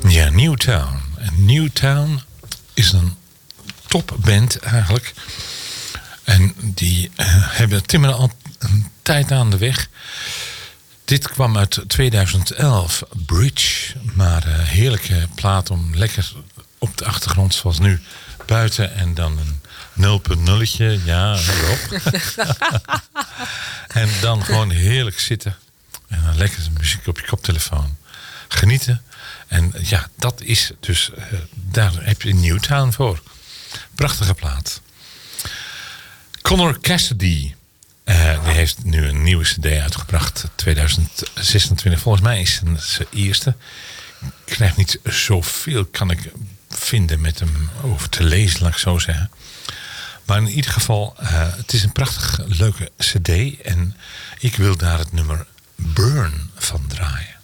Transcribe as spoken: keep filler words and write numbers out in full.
Ja, Newtown. En Newtown is een topband eigenlijk. En die uh, hebben timmeren al een tijd aan de weg. Dit kwam uit tweeduizend elf, Bridge. Maar uh, heerlijke plaat om lekker op de achtergrond zoals nu buiten. En dan een nul punt nulletje, ja, Rob. En dan gewoon heerlijk zitten. En dan lekker muziek op je koptelefoon. Genieten. En ja, dat is dus, uh, daar heb je Newtown voor. Prachtige plaat. Conor Cassidy. Uh, die heeft nu een nieuwe cd uitgebracht. tweeduizend zesentwintig. Volgens mij is het zijn eerste. Ik krijg niet zoveel, kan ik vinden met hem over te lezen, laat ik zo zeggen. Maar in ieder geval, uh, het is een prachtig leuke cd. En ik wil daar het nummer Burn van draaien.